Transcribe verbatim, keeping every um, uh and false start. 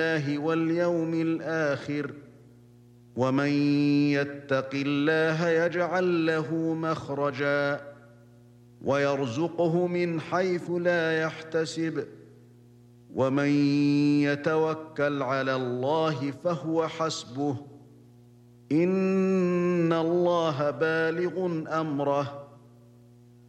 الله واليوم الآخر ومن يتق الله يجعل له مخرجا ويرزقه من حيث لا يحتسب ومن يتوكل على الله فهو حسبه إن الله بالغ أمره